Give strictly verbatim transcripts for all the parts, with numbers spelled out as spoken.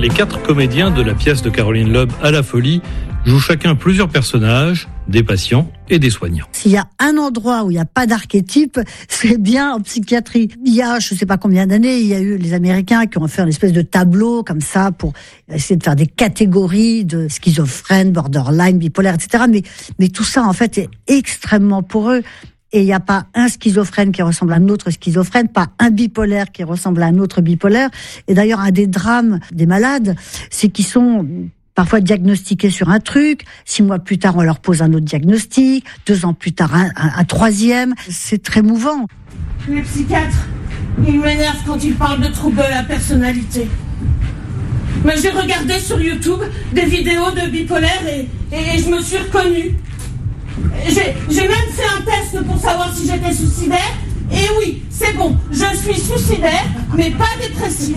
Les quatre comédiens de la pièce de Caroline Loeb à la Folie jouent chacun plusieurs personnages, des patients et des soignants. S'il y a un endroit où il n'y a pas d'archétype, c'est bien en psychiatrie. Il y a, je ne sais pas combien d'années, il y a eu les Américains qui ont fait une espèce de tableau comme ça pour essayer de faire des catégories de schizophrène, borderline, bipolaire, et cetera. Mais, mais tout ça, en fait, est extrêmement poreux. Et il n'y a pas un schizophrène qui ressemble à un autre schizophrène, pas un bipolaire qui ressemble à un autre bipolaire. Et d'ailleurs, un des drames des malades, c'est qu'ils sont parfois diagnostiqués sur un truc, six mois plus tard, on leur pose un autre diagnostic, deux ans plus tard, un, un, un troisième. C'est très mouvant. Les psychiatres, ils m'énervent quand ils parlent de troubles de la personnalité. Mais j'ai regardé sur YouTube des vidéos de bipolaires et, et, et je me suis reconnue. J'ai, j'ai même fait un test pour savoir si j'étais suicidaire. Et oui, c'est bon, je suis suicidaire, mais pas dépressive.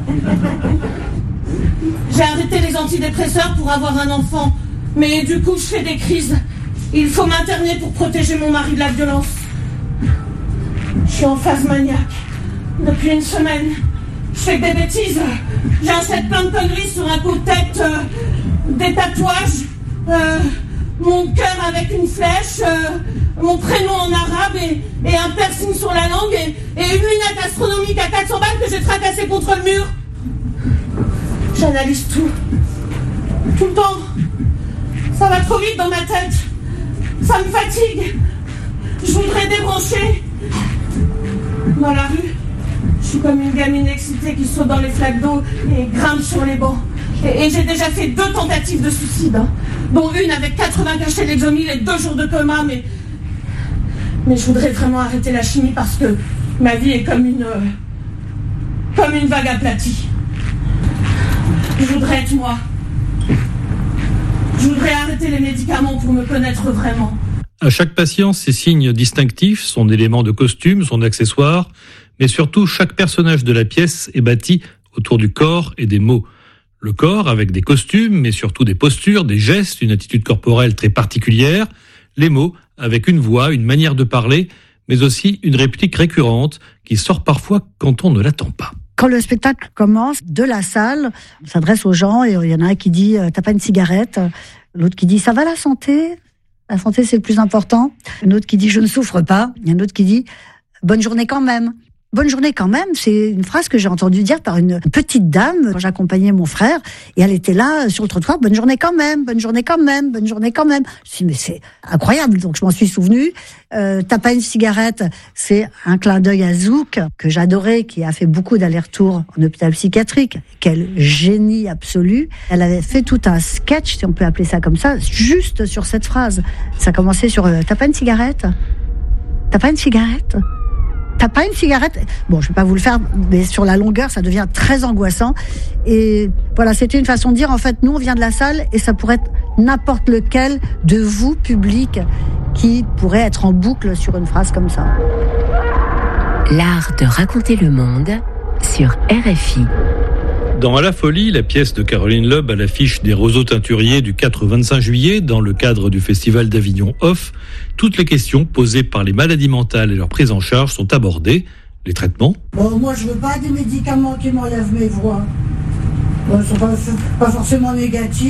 J'ai arrêté les antidépresseurs pour avoir un enfant. Mais du coup, je fais des crises. Il faut m'interner pour protéger mon mari de la violence. Je suis en phase maniaque. Depuis une semaine, je fais que des bêtises. J'achète plein de conneries sur un coup de tête. Euh, des tatouages. Euh... Mon cœur avec une flèche, euh, mon prénom en arabe et, et un piercing sur la langue et, et une lunette astronomique à quatre cents balles que j'ai tracassée contre le mur. J'analyse tout. Tout le temps. Ça va trop vite dans ma tête. Ça me fatigue. Je voudrais débrancher. Dans la rue, je suis comme une gamine excitée qui saute dans les flaques d'eau et grimpe sur les bancs. Et, et j'ai déjà fait deux tentatives de suicide, hein, dont une avec quatre-vingts cachets d'Exomil et deux jours de coma, mais... Mais je voudrais vraiment arrêter la chimie parce que ma vie est comme une... Euh, comme une vague aplatie. Je voudrais être moi. Je voudrais arrêter les médicaments pour me connaître vraiment. À chaque patient, ses signes distinctifs, son élément de costume, son accessoire, mais surtout, chaque personnage de la pièce est bâti autour du corps et des mots. Le corps avec des costumes, mais surtout des postures, des gestes, une attitude corporelle très particulière. Les mots avec une voix, une manière de parler, mais aussi une réplique récurrente qui sort parfois quand on ne l'attend pas. Quand le spectacle commence, de la salle, on s'adresse aux gens et il y en a un qui dit « T'as pas une cigarette ?» L'autre qui dit « Ça va la santé ? La santé, c'est le plus important. » Un autre qui dit « Je ne souffre pas. » Il y a un autre qui dit « Bonne journée quand même. » Bonne journée quand même, c'est une phrase que j'ai entendue dire par une petite dame quand j'accompagnais mon frère et elle était là sur le trottoir, bonne journée quand même, bonne journée quand même, bonne journée quand même. Je me suis dit, mais c'est incroyable, donc je m'en suis souvenu. Euh, T'as pas une cigarette, c'est un clin d'œil à Zouk que j'adorais, qui a fait beaucoup d'allers-retours en hôpital psychiatrique. Quel génie absolu. Elle avait fait tout un sketch, si on peut appeler ça comme ça, juste sur cette phrase. Ça commençait sur euh, T'as pas une cigarette ? T'as pas une cigarette ? T'as pas une cigarette ? Bon, je vais pas vous le faire, mais sur la longueur, ça devient très angoissant. Et voilà, c'était une façon de dire, en fait, nous, on vient de la salle et ça pourrait être n'importe lequel de vous, public, qui pourrait être en boucle sur une phrase comme ça. L'art de raconter le monde sur R F I. Dans À la Folie, la pièce de Caroline Loeb à l'affiche des Roseaux Teinturiers du quatre au vingt-cinq juillet, dans le cadre du Festival d'Avignon Off, toutes les questions posées par les maladies mentales et leur prise en charge sont abordées. Les traitements. Bon, moi, je veux pas des médicaments qui m'enlèvent mes voix. Bon, ils sont pas, pas forcément négatifs.